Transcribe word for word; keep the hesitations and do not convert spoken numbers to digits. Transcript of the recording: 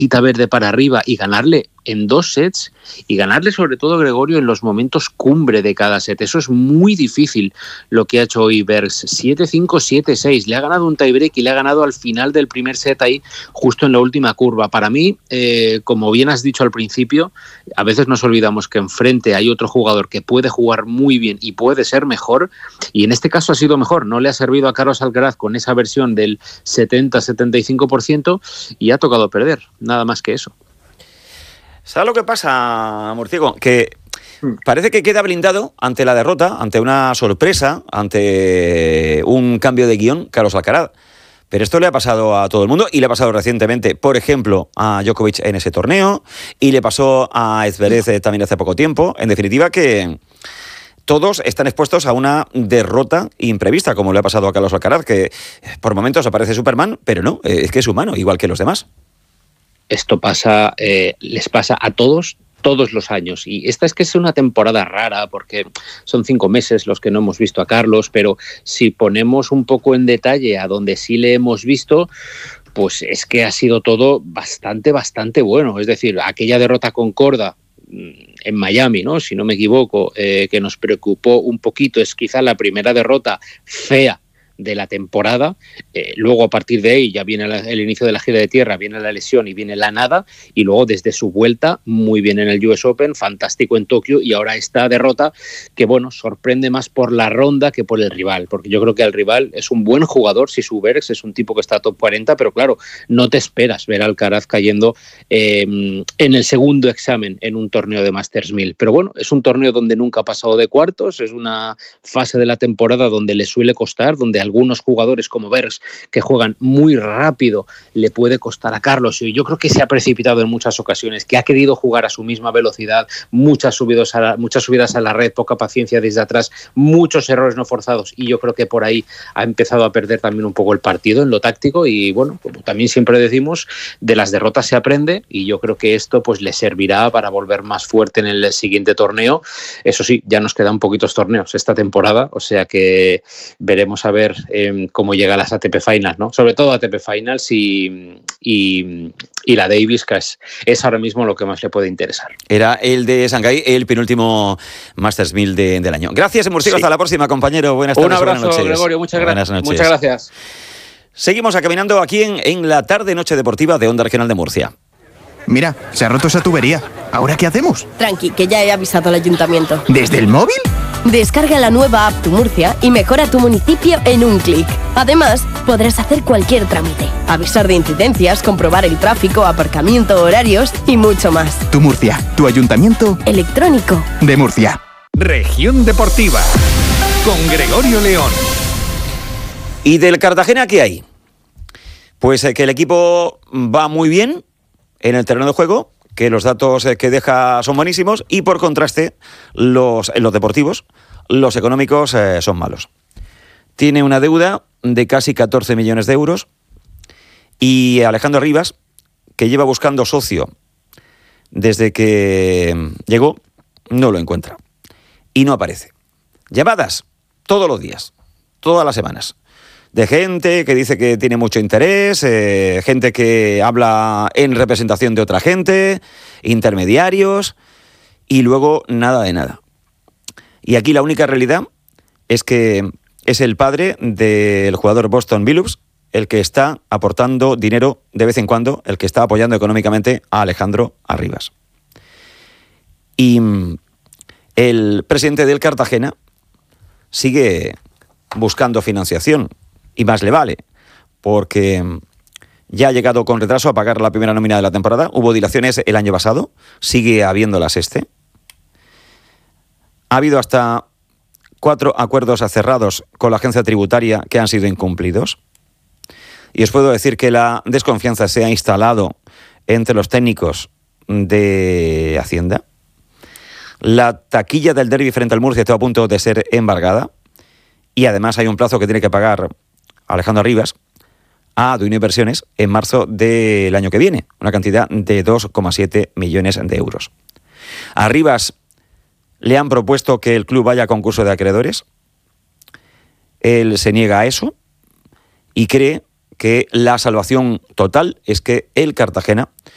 quita verde para arriba y ganarle en dos sets y ganarle sobre todo, Gregorio, en los momentos cumbre de cada set. Eso es muy difícil lo que ha hecho hoy Bergs. siete cinco, siete seis. Le ha ganado un tiebreak y le ha ganado al final del primer set ahí, justo en la última curva. Para mí, eh, como bien has dicho al principio, a veces nos olvidamos que enfrente hay otro jugador que puede jugar muy bien y puede ser mejor, y en este caso ha sido mejor. No le ha servido a Carlos Alcaraz con esa versión del setenta a setenta y cinco por ciento y ha tocado perder, nada más que eso. ¿Sabes lo que pasa, Murciego? Que parece que queda blindado ante la derrota, ante una sorpresa, ante un cambio de guión, Carlos Alcaraz. Pero esto le ha pasado a todo el mundo y le ha pasado recientemente, por ejemplo, a Djokovic en ese torneo, y le pasó a Zverev también hace poco tiempo. En definitiva, que todos están expuestos a una derrota imprevista, como le ha pasado a Carlos Alcaraz, que por momentos aparece Superman, pero no, es que es humano, igual que los demás. Esto pasa, eh, les pasa a todos, todos los años. Y esta es que es una temporada rara, porque son cinco meses los que no hemos visto a Carlos, pero si ponemos un poco en detalle a donde sí le hemos visto, pues es que ha sido todo bastante, bastante bueno. Es decir, aquella derrota con Korda en Miami, ¿no? Si no me equivoco, eh, que nos preocupó un poquito, es quizá la primera derrota fea de la temporada. Eh, luego a partir de ahí ya viene la, el inicio de la gira de tierra, viene la lesión y viene la nada, y luego desde su vuelta muy bien en el U S Open, fantástico en Tokio, y ahora esta derrota que bueno, sorprende más por la ronda que por el rival, porque yo creo que el rival es un buen jugador, si su Bergs es un tipo que está top cuarenta, pero claro, no te esperas ver a Alcaraz cayendo eh, en el segundo examen en un torneo de Masters mil, pero bueno, es un torneo donde nunca ha pasado de cuartos, es una fase de la temporada donde le suele costar, donde algunos jugadores como Bergs, que juegan muy rápido, le puede costar a Carlos, y yo creo que se ha precipitado en muchas ocasiones, que ha querido jugar a su misma velocidad, muchas subidas a la, muchas subidas a la red, poca paciencia desde atrás, muchos errores no forzados, y yo creo que por ahí ha empezado a perder también un poco el partido en lo táctico. Y bueno, como también siempre decimos, de las derrotas se aprende, y yo creo que esto pues le servirá para volver más fuerte en el siguiente torneo. Eso sí, ya nos quedan poquitos torneos esta temporada, o sea que veremos a ver Eh, cómo llega a las A T P Finals, ¿no? Sobre todo A T P Finals y, y, y la Davis, que es, es ahora mismo lo que más le puede interesar. Era el de Shanghái, el penúltimo Masters mil de, del año. Gracias, Murciego. Sí. Hasta la próxima, compañero. Buenas tardes. Un abrazo, buenas noches. Gregorio. Muchas, buenas gra- noches. muchas gracias. Seguimos caminando aquí en, en la tarde-noche deportiva de Onda Regional de Murcia. Mira, se ha roto esa tubería. ¿Ahora qué hacemos? Tranqui, que ya he avisado al ayuntamiento. ¿Desde el móvil? Descarga la nueva app Tu Murcia y mejora tu municipio en un clic. Además, podrás hacer cualquier trámite, avisar de incidencias, comprobar el tráfico, aparcamiento, horarios y mucho más. Tu Murcia, tu ayuntamiento electrónico de Murcia. Región Deportiva con Gregorio León. ¿Y del Cartagena qué hay? Pues eh, que el equipo va muy bien en el terreno de juego, que los datos que deja son buenísimos, y por contraste, los, en los deportivos, los económicos eh, son malos. Tiene una deuda de casi catorce millones de euros, y Alejandro Rivas, que lleva buscando socio desde que llegó, no lo encuentra. Y no aparece. Llamadas todos los días, todas las semanas, de gente que dice que tiene mucho interés, eh, gente que habla en representación de otra gente, intermediarios, y luego nada de nada. Y aquí la única realidad es que es el padre del jugador Boston Billups el que está aportando dinero de vez en cuando, el que está apoyando económicamente a Alejandro Arribas. Y el presidente del Cartagena sigue buscando financiación, y más le vale, porque ya ha llegado con retraso a pagar la primera nómina de la temporada. Hubo dilaciones el año pasado, sigue habiéndolas este. Ha habido hasta cuatro acuerdos cerrados con la agencia tributaria que han sido incumplidos. Y os puedo decir que la desconfianza se ha instalado entre los técnicos de Hacienda. La taquilla del derbi frente al Murcia está a punto de ser embargada, y además hay un plazo que tiene que pagar Alejandro Arribas a Duino Inversiones en marzo del año que viene, una cantidad de dos coma siete millones de euros. A Arribas le han propuesto que el club vaya a concurso de acreedores. Él se niega a eso y cree que la salvación total es que el Cartagena